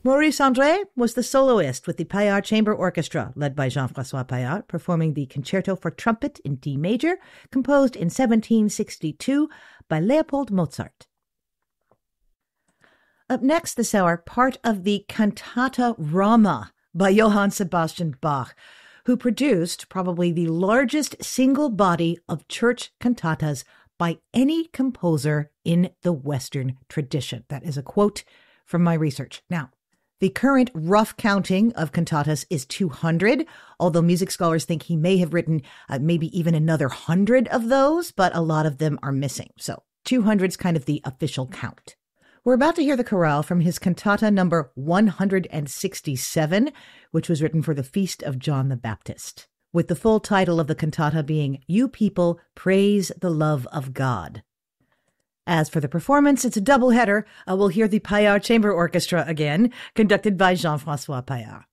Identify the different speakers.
Speaker 1: Maurice André was the soloist with the Paillard Chamber Orchestra, led by Jean-François Paillard, performing the Concerto for Trumpet in D major, composed in 1762 by Leopold Mozart. Up next this hour, part of the Cantata Rama by Johann Sebastian Bach, who produced probably the largest single body of church cantatas by any composer in the Western tradition. That is a quote from my research. Now, the current rough counting of cantatas is 200, although music scholars think he may have written maybe even another 100 of those, but a lot of them are missing. So 200 is kind of the official count. We're about to hear the chorale from his cantata number 167, which was written for the Feast of John the Baptist, with the full title of the cantata being You People Praise the Love of God. As for the performance, it's a doubleheader. We'll hear the Paillard Chamber Orchestra again, conducted by Jean-François Paillard.